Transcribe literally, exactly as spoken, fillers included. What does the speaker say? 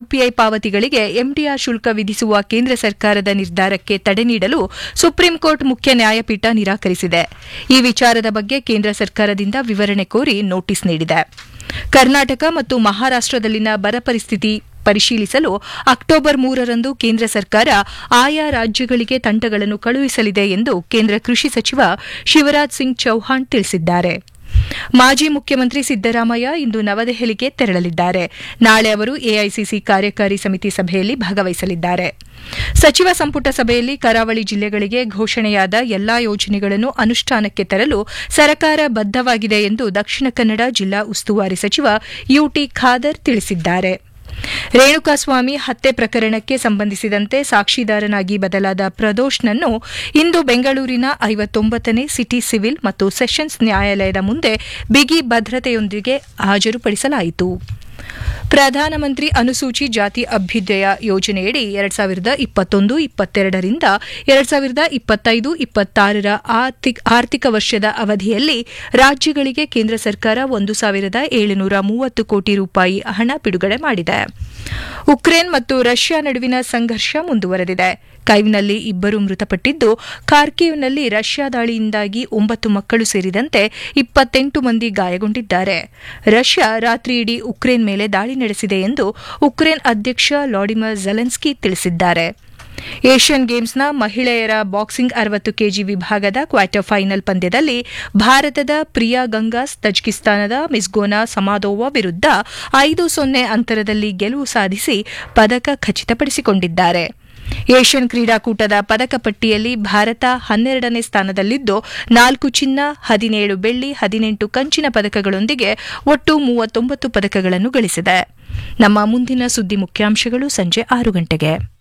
UPI ಪಾವತಿಗಳಿಗೆ MDR ಶುಲ್ಕ ವಿಧಿಸುವ ಕೇಂದ್ರ ಸರ್ಕಾರದ ನಿರ್ಧಾರಕ್ಕೆ ತಡೆ ನೀಡಲು ಸುಪ್ರೀಂಕೋರ್ಟ್ ಮುಖ್ಯ ನ್ಯಾಯಪೀಠ ನಿರಾಕರಿಸಿದೆ. ಈ ವಿಚಾರದ ಬಗ್ಗೆ ಕೇಂದ್ರ ಸರ್ಕಾರದಿಂದ ವಿವರಣೆ ಕೋರಿ ನೋಟಿಸ್ ನೀಡಿದೆ. ಕರ್ನಾಟಕ ಮತ್ತು ಮಹಾರಾಷ್ಟದಲ್ಲಿನ ಬರ ಪರಿಸ್ಥಿತಿ ಪರಿಶೀಲಿಸಲು ಅಕ್ಟೋಬರ್ ಮೂರರಂದು ಕೇಂದ್ರ ಸರ್ಕಾರ ಆಯಾ ರಾಜ್ಯಗಳಿಗೆ ತಂಡಗಳನ್ನು ಕಳುಹಿಸಲಿದೆ ಎಂದು ಕೇಂದ್ರ ಕೃಷಿ ಸಚಿವ ಶಿವರಾಜ್ ಸಿಂಗ್ ಚೌಹಾಣ್ ತಿಳಿಸಿದ್ದಾರೆ. ಮಾಜಿ ಮುಖ್ಯಮಂತ್ರಿ ಸಿದ್ದರಾಮಯ್ಯ ಇಂದು ನವದೆಹಲಿಗೆ ತೆರಳಲಿದ್ದಾರೆ. ನಾಳೆ ಅವರು ಎಐಸಿಸಿ ಕಾರ್ಯಕಾರಿ ಸಮಿತಿ ಸಭೆಯಲ್ಲಿ ಭಾಗವಹಿಸಲಿದ್ದಾರೆ. ಸಚಿವ ಸಂಪುಟ ಸಭೆಯಲ್ಲಿ ಕರಾವಳಿ ಜಿಲ್ಲೆಗಳಿಗೆ ಘೋಷಣೆಯಾದ ಎಲ್ಲಾ ಯೋಜನೆಗಳನ್ನು ಅನುಷ್ಠಾನಕ್ಕೆ ತರಲು ಸರ್ಕಾರ ಬದ್ದವಾಗಿದೆ ಎಂದು ದಕ್ಷಿಣ ಕನ್ನಡ ಜಿಲ್ಲಾ ಉಸ್ತುವಾರಿ ಸಚಿವ ಯುಟಿ ಖಾದರ್ ತಿಳಿಸಿದ್ದಾರೆ. ರೇಣುಕಾಸ್ವಾಮಿ ಹತ್ಯೆ ಪ್ರಕರಣಕ್ಕೆ ಸಂಬಂಧಿಸಿದಂತೆ ಸಾಕ್ಷಿದಾರನಾಗಿ ಬದಲಾದ ಪ್ರದೋಷ್ನನ್ನು ಇಂದು ಬೆಂಗಳೂರಿನ ಐವತ್ತೊಂಬತ್ತನೇ ಸಿಟಿ ಸಿವಿಲ್ ಮತ್ತು ಸೆಷನ್ಸ್ ನ್ಯಾಯಾಲಯದ ಮುಂದೆ ಬಿಗಿ ಭದ್ರತೆಯೊಂದಿಗೆ ಹಾಜರುಪಡಿಸಲಾಯಿತು. ಪ್ರಧಾನಮಂತ್ರಿ ಅನುಸೂಚಿ ಜಾತಿ ಅಭ್ಯುದಯ ಯೋಜನೆಯಡಿ ಎರಡ್ ಸಾವಿರದ ಇಪ್ಪತ್ತೊಂದು ಇಪ್ಪತ್ತೆರಡರಿಂದ ಎರಡ್ ಸಾವಿರದ ಇಪ್ಪತ್ತೈದು ಇಪ್ಪತ್ತಾರರ ಆರ್ಥಿಕ ವರ್ಷದ ಅವಧಿಯಲ್ಲಿ ರಾಜ್ಯಗಳಿಗೆ ಕೇಂದ್ರ ಸರ್ಕಾರ ಒಂದು ಸಾವಿರದ ಏಳುನೂರ ಮೂವತ್ತು ಕೋಟಿ ರೂಪಾಯಿ ಹಣ ಬಿಡುಗಡೆ ಮಾಡಿದೆ. ಉಕ್ರೇನ್ ಮತ್ತು ರಷ್ಯಾ ನಡುವಿನ ಸಂಘರ್ಷ ಮುಂದುವರೆದಿದೆ. ಕೈವ್ನಲ್ಲಿ ಇಬ್ಬರು ಮೃತಪಟ್ಟಿದ್ದು, ಖಾರ್ಕಿವ್ನಲ್ಲಿ ರಷ್ಯಾ ದಾಳಿಯಿಂದಾಗಿ ಒಂಬತ್ತು ಮಕ್ಕಳು ಸೇರಿದಂತೆ ಇಪ್ಪತ್ತೆಂಟು ಮಂದಿ ಗಾಯಗೊಂಡಿದ್ದಾರೆ. ರಷ್ಯಾ ರಾತ್ರಿಯಿಡೀ ಉಕ್ರೇನ್ ಮೇಲೆ ದಾಳಿ ನಡೆಸಿದೆ ಎಂದು ಉಕ್ರೇನ್ ಅಧ್ಯಕ್ಷ ವ್ಲಾಡಿಮಿರ್ ಝೆಲೆನ್ಸ್ಕಿ ತಿಳಿಸಿದ್ದಾರೆ. ಏಷ್ಯನ್ ಗೇಮ್ಸ್ನ ಮಹಿಳೆಯರ ಬಾಕ್ಸಿಂಗ್ ಅರವತ್ತು ಕೆಜಿ ವಿಭಾಗದ ಕ್ವಾರ್ಟರ್ ಫೈನಲ್ ಪಂದ್ಯದಲ್ಲಿ ಭಾರತದ ಪ್ರಿಯಾ ಗಂಗಾಸ್ ತಜಿಕಿಸ್ತಾನದ ಮಿಸ್ಗೋನಾ ಸಮಾದೋವಾ ವಿರುದ್ಧ ಐದು ಸೊನ್ನೆ ಅಂತರದಲ್ಲಿ ಗೆಲುವು ಸಾಧಿಸಿ ಪದಕ ಖಚಿತಪಡಿಸಿಕೊಂಡಿದ್ದಾರೆ. ಏಷ್ಯನ್ ಕ್ರೀಡಾಕೂಟದ ಪದಕ ಪಟ್ಟಿಯಲ್ಲಿ ಭಾರತ ಹನ್ನೆರಡನೇ ಸ್ಥಾನದಲ್ಲಿದ್ದು ನಾಲ್ಕು ಚಿನ್ನ, ಹದಿನೇಳು ಬೆಳ್ಳಿ, ಹದಿನೆಂಟು ಕಂಚಿನ ಪದಕಗಳೊಂದಿಗೆ ಒಟ್ಟು ಮೂವತ್ತೊಂಬತ್ತು ಪದಕಗಳನ್ನು ಗಳಿಸಿದೆ. ನಮ್ಮ ಮುಂದಿನ ಸುದ್ದಿ ಮುಖ್ಯಾಂಶಗಳು ಸಂಜೆ ಆರು ಗಂಟೆಗೆ.